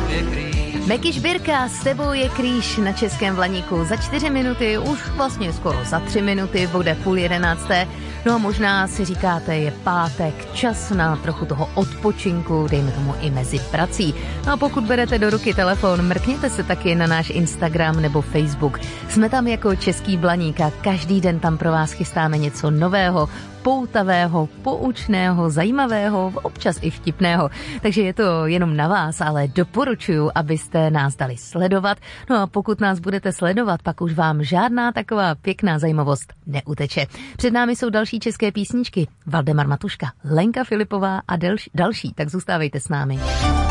Meky Šbírka, S tebou je kříž na Českém Blaníku. Za 4 minuty, už vlastně skoro za 3 minuty, bude 10:30. No a možná si říkáte, je pátek, čas na trochu toho odpočinku, dejme tomu i mezi prací. No a pokud berete do ruky telefon, mrkněte se taky na náš Instagram nebo Facebook. Jsme tam jako Český Blaník a každý den tam pro vás chystáme něco nového, poutavého, poučného, zajímavého, občas i vtipného. Takže je to jenom na vás, ale doporučuji, abyste nás dali sledovat. No a pokud nás budete sledovat, pak už vám žádná taková pěkná zajímavost neuteče. Před námi jsou další české písničky. Valdemar Matuška, Lenka Filipová a další, tak zůstávejte s námi.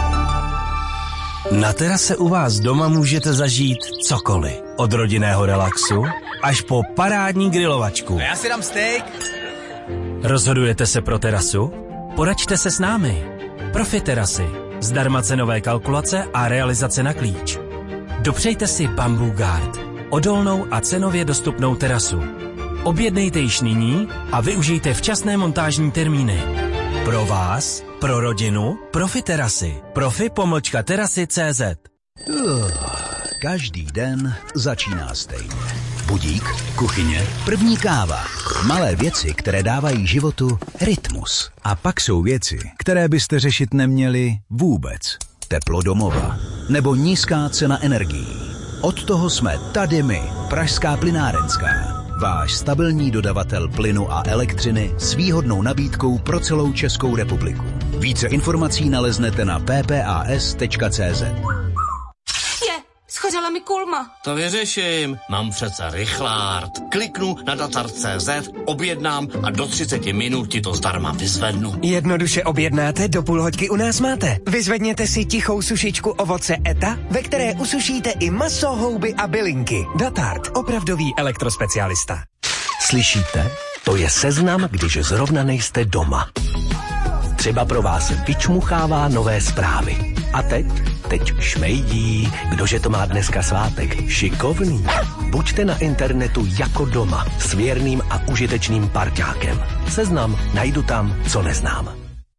Na terase u vás doma můžete zažít cokoliv. Od rodinného relaxu až po parádní grilovačku. A já si dám steak. Rozhodujete se pro terasu? Poraďte se s námi. Profi terasy. Zdarma cenové kalkulace a realizace na klíč. Dopřejte si Bamboo Guard. Odolnou a cenově dostupnou terasu. Objednejte již nyní a využijte včasné montážní termíny. Pro vás, pro rodinu, Profi terasy. Profi-terasy.cz. Každý den začíná stejně. Budík, kuchyně, první káva. Malé věci, které dávají životu rytmus. A pak jsou věci, které byste řešit neměli vůbec. Teplo domova nebo nízká cena energií. Od toho jsme tady my, Pražská plynárenská. Váš stabilní dodavatel plynu a elektřiny s výhodnou nabídkou pro celou Českou republiku. Více informací naleznete na ppas.cz. Schořela mi kulma. To vyřeším. Mám přece rychlárd. Kliknu na datar.cz, objednám a do 30 minut ti to zdarma vyzvednu. Jednoduše objednáte, do půl hoďky u nás máte. Vyzvedněte si tichou sušičku ovoce ETA, ve které usušíte i maso, houby a bylinky. Datart, opravdový elektrospecialista. Slyšíte? To je seznam, když zrovna nejste doma. Třeba pro vás vyčmuchává nové zprávy. A teď šmejdí, kdože to má dneska svátek. Šikovný. Buďte na internetu jako doma, s věrným a užitečným parťákem. Seznam najdu tam, co neznám.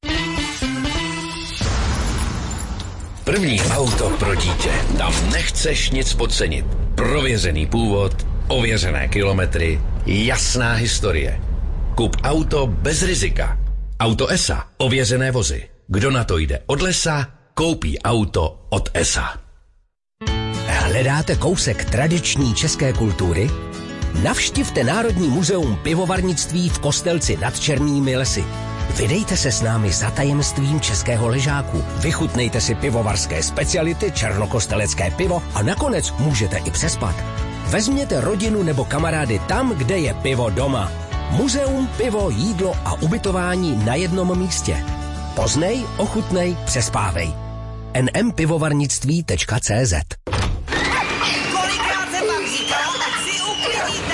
První auto pro dítě. Tam nechceš nic podcenit. Prověřený původ, ověřené kilometry, jasná historie. Kup auto bez rizika. Auto ESA. Ověřené vozy. Kdo na to jde od lesa, koupí auto od ESA. Hledáte kousek tradiční české kultury? Navštivte Národní muzeum pivovarnictví v Kostelci nad Černými lesy. Vydejte se s námi za tajemstvím českého ležáku. Vychutnejte si pivovarské speciality, černokostelecké pivo a nakonec můžete i přespat. Vezměte rodinu nebo kamarády tam, kde je pivo doma. Muzeum, pivo, jídlo a ubytování na jednom místě. Poznej, ochutnej, přespávej. nmpivovarnictví.cz. Kolikrát jsem vám říkala, ať si uklidíte.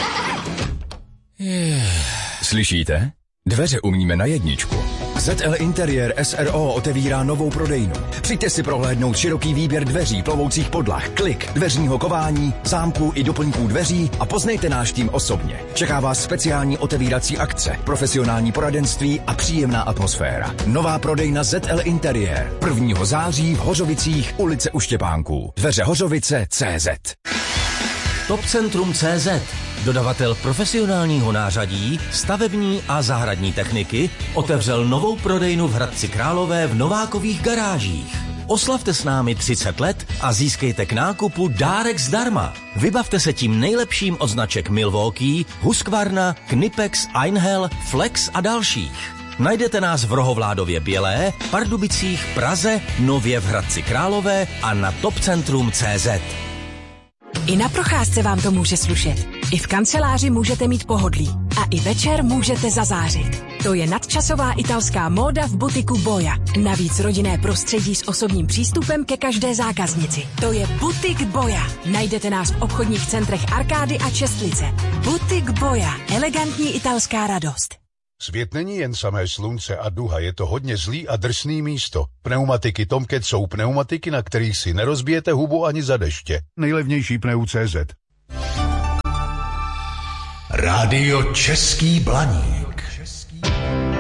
Slyšíte? Dveře umíme na jedničku. ZL Interiér SRO otevírá novou prodejnu. Přijďte si prohlédnout široký výběr dveří, plovoucích podlah, klik, dveřního kování, zámků i doplňků dveří a poznejte náš tým osobně. Čeká vás speciální otevírací akce, profesionální poradenství a příjemná atmosféra. Nová prodejna ZL Interiér. 1. září v Hořovicích, ulice u Štěpánků. Dveře Hořovice.cz. Topcentrum.cz, dodavatel profesionálního nářadí, stavební a zahradní techniky, otevřel novou prodejnu v Hradci Králové v Novákových garážích. Oslavte s námi 30 let a získejte k nákupu dárek zdarma. Vybavte se tím nejlepším od značek Milwaukee, Husqvarna, Knipex, Einhell, Flex a dalších. Najdete nás v Rohovládově Bělé, Pardubicích, Praze, nově v Hradci Králové a na topcentrum.cz. I na procházce vám to může slušet. I v kanceláři můžete mít pohodlí. A i večer můžete zazářit. To je nadčasová italská móda v butiku Boja. Navíc rodinné prostředí s osobním přístupem ke každé zákaznici. To je Butik Boja. Najdete nás v obchodních centrech Arkády a Čestlice. Butik Boja. Elegantní italská radost. Svět není jen samé slunce a duha, je to hodně zlý a drsný místo. Pneumatiky Tomcat jsou pneumatiky, na kterých si nerozbijete hubu ani za deště. Nejlevnější pneu.cz. Rádio Český Blaník.